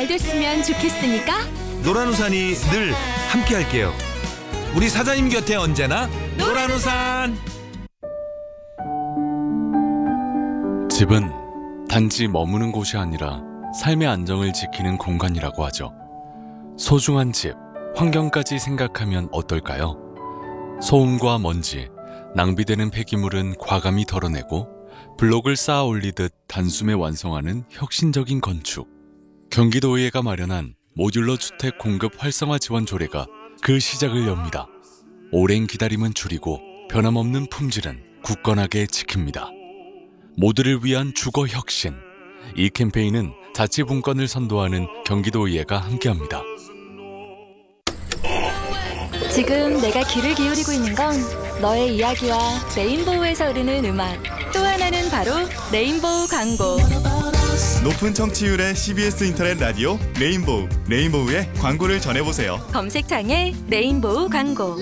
잘 됐으면 좋겠으니까 노란우산이 늘 함께할게요. 우리 사장님 곁에 언제나 노란우산. 집은 단지 머무는 곳이 아니라 삶의 안정을 지키는 공간이라고 하죠. 소중한 집, 환경까지 생각하면 어떨까요? 소음과 먼지, 낭비되는 폐기물은 과감히 덜어내고 블록을 쌓아 올리듯 단숨에 완성하는 혁신적인 건축. 경기도의회가 마련한 모듈러 주택 공급 활성화 지원 조례가 그 시작을 엽니다. 오랜 기다림은 줄이고 변함없는 품질은 굳건하게 지킵니다. 모두를 위한 주거 혁신. 이 캠페인은 자치분권을 선도하는 경기도의회가 함께합니다. 지금 내가 귀를 기울이고 있는 건 너의 이야기와 레인보우에서 흐르는 음악, 또 하나는 바로 레인보우 광고. 높은 청취율의 CBS 인터넷 라디오 레인보우, 레인보우의 광고를 전해보세요. 검색창에 레인보우 광고.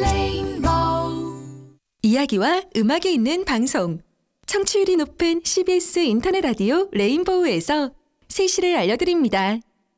이야기와 음악이 있는 방송. 청취율이 높은 CBS 인터넷 라디오 레인보우에서 세시를 알려드립니다.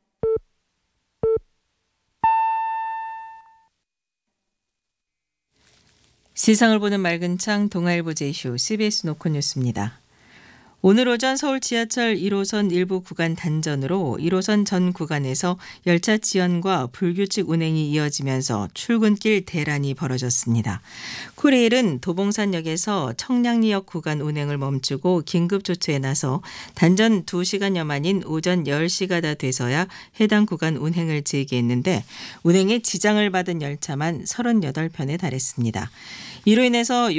세상을 보는 맑은 창 동아일보 제이쇼 CBS 노컷 뉴스입니다. 오늘 오전 서울 지하철 1호선 일부 구간 단전으로 1호선 전 구간에서 열차 지연과 불규칙 운행이 이어지면서 출근길 대란이 벌어졌습니다. 코레일은 도봉산역에서 청량리역 구간 운행을 멈추고 긴급 조처에 나서 단전 2시간여 만인 오전 10시가 다 돼서야 해당 구간 운행을 재개했는데 운행에 지장을 받은 열차만 38편에 달했습니다. 이로 인해서